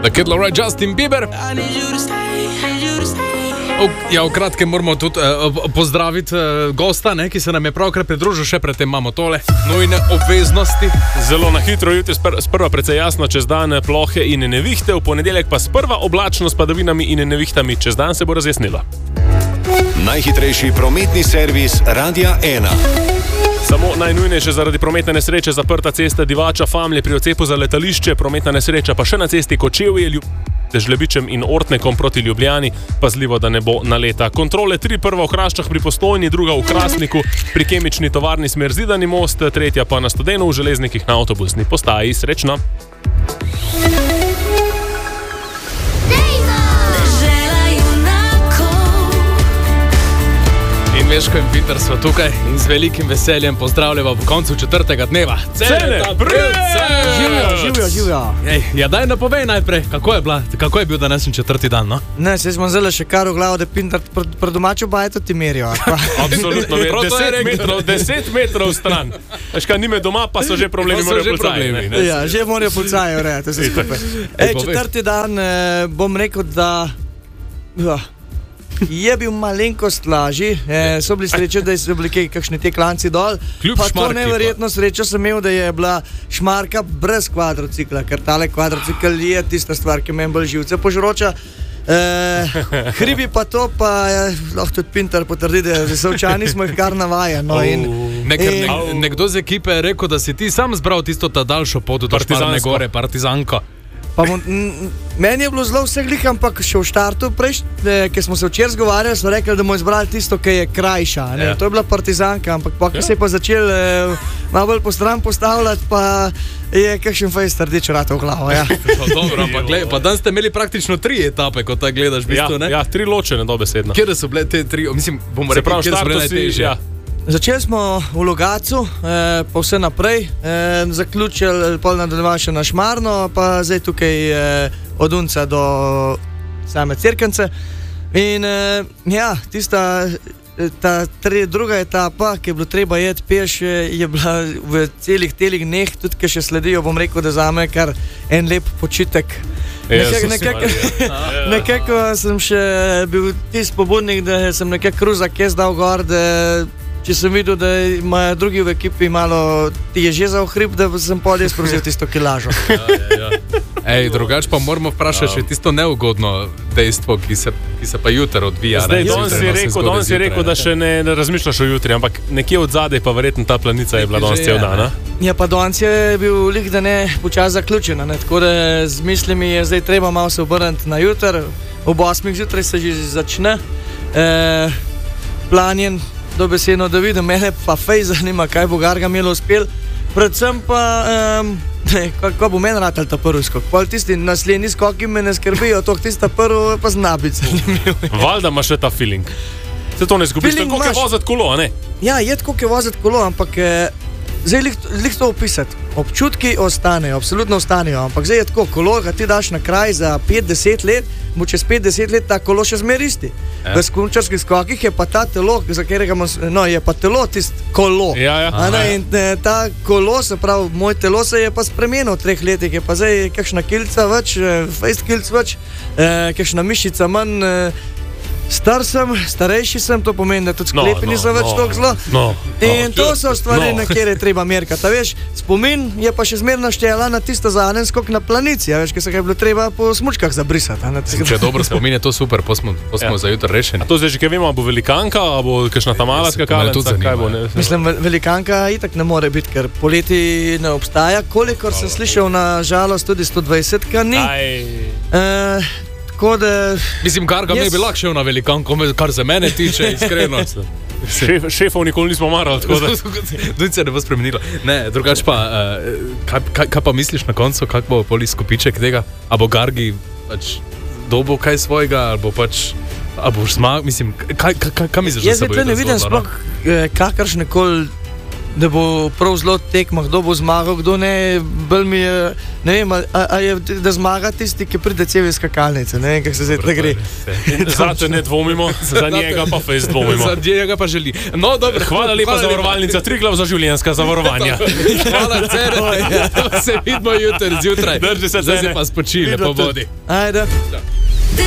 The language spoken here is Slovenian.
The Kid Laroi, Justin Bieber. Ja, v kratkem moramo tudi pozdraviti gosta, ki se nam je pravkar pridružil, še predtem imamo tole nujne obveznosti. Zelo na hitro, jutri sprva precej jasno, čez dan plohe in nevihte, v ponedeljek pa sprva oblačno s padavinami in nevihtami, čez dan se bo razjasnilo. Najhitrejši prometni servis Radia 1. Samo najnujnejše zaradi prometne nesreče zaprta cesta Divača Famlje pri odcepu za letališče, prometna nesreča pa še na cesti Kočevje, Žlebičem in Ortnekom proti Ljubljani, pazljivo, da ne bo naleta. Kontrole 3, prva v Hraščah pri Postojni, druga v Krasniku, pri kemični tovarni smer Zidani most, tretja pa na Studenu v Železnikih na avtobusni postaji. Srečno! In Veško in Peter so tukaj in z velikim veseljem pozdravljamo v koncu 4. dneva. Cene, Živjo. Ja, daj napovej najprej, kako je bil današnji 4. dan, no? Ne, se smo zelo še kar v glavo, da Pintar pred domačo bajeto ti merijo. Absolutno, 10 metrov stran. Veš kaj, nime doma, pa so že problemi, morajo policaji. Ja, že morajo policaji urejati, vse skupaj. 4. dan bom rekel, da je bil malenkost lažji, so bili sreče, da so bili kakšni te klanci dol, pa to neverjetno srečo sem imel, da je bila šmarka brez kvadrocikla, ker tale kvadrocikl je tista stvar, ki me bolj živce požroča. Hribi pa to, pa lahko tudi Pintar potrdi, da Zasavčani smo jih kar navaja. Nekdo z ekipe je rekel, da si ti sam zbral tisto ta daljšo pot do Šmarne gore, partizanko. Meni je bilo zelo vse glih, ampak še v štartu ki smo se včeraj zgovarjali, so rekli, da bomo izbrali tisto, ki je krajša. Ja. To je bila partizanka, ampak ko se je pa začel malo bolj po stran postavljati, pa je kakšen fejst rdeč rata v glavo. Ja. Dobro, ampak gled, pa dan ste imeli praktično 3 etape, ko tako gledaš v bistvu, ne? Ja, 3 ločene dobesedno. Kjer so bile te 3? Mislim, bomo rekli, kjer so bile najtežje. Ja. Začeli smo v Logatcu, pa vse naprej, zaključili pol nadaljevali še na Šmarno, pa zdaj tukaj od Unca do same Cerknice. In druga etapa, ki je bilo treba jeti peš, je bila v celih telih dneh, tudi ki še sledijo, bom rekel, da zame kar en lep počitek. Nekako sem še bil tisti pobudnik, da sem nekako kruzak jaz dal gor, da če sem videl, da imajo drugi v ekipi malo težje za ohrib, da sem pol jaz prevzel tisto kilažo. Ja. Drugače pa moramo vprašati še tisto neugodno dejstvo, ki se pa jutri odvija. Danes je rekel, da še ne razmišljaš o jutri, ampak nekje od zadaj pa verjetno ta planica je bila danes cel dan. Ja, pa danes je bil lih, da ne počas zaključena, tako da z mislimi je zdaj treba malo se obrniti na jutri. Ob 8 zjutraj se že začne planjen dobesedno, da vidim, mene pa fej zanima, kaj bo Garga imelo uspel, predvsem pa kako bo meni ratal ta prvi skok. Pol tisti naslednji skoki me ne skrbijo, tista prvi pa zna biti zanimiv. Valjda ima še ta feeling. Se to ne zgubiš, tako je voziti kolo, a ne? Ja, je tako je voziti kolo, ampak zdaj lih to opisati. Občutki ostanejo, absolutno ostanejo, ampak zdaj je tako, kolo, ga ti daš na kraj za 5-10 let, bo čez 5-10 let ta kolo še zmer isti. V smučarskih skokih je pa ta telo, za katerega je pa telo tisto kolo. In ta kolo, se pravi, moj telo se je pa spremenil v 3 letih, je pa zdaj kakšna kilca več, fejst kilc več, kakšna mišica manj, starejši sem, to pomeni, da tudi sklepi niso več toliko zelo. In to so stvari, na kjer je treba merkati. Veš, spomin je pa še zmerno štela na tisto zadnji skok na planici, veš, ki se ga je bilo treba po smučkah zabrisati. Če dobro spomin je to super, pa smo za jutri rešeni. A to zdaj že kaj vemo, a bo velikanka, a bo kakšna ta mala skakalnica, kaj bo? Mislim, velikanka itak ne more biti, ker poleti ne obstaja, kolikor sem slišal, na žalost tudi 120-ka ni. Mislim, Garga mi bi lahko šel na velikanko, kar se mene tiče, iskreno. Šefov nikoli nismo marali, tako da Dujce ne bo spremenila. Ne, drugače pa, kaj pa misliš na koncu, kak bo poli skupiček tega? A bo Gargi pač dobil kaj svojega, ali bo pač, a boš zmagal, mislim, kaj misliš, da se bo jutri zgodilo? Jaz ne vidim sploh kakršnekoli da bo prav zelo tekma, kdo bo zmagal, kdo ne. Bolj mi je, ne vem, a je, da zmaga tisti, ki pride cel iz skakalnice, ne vem, kako se zdaj da gre. Zate ne dvomimo, za njega pa fejs dvomimo. Za njega pa želi. No, dobro, hvala lepa zavarovalnica Triglav za življenjska zavarovanja. Hvala, Cere. Se vidimo jutri zjutraj. Drži se, Zdaj se pa spočili, po vodi. Ajde.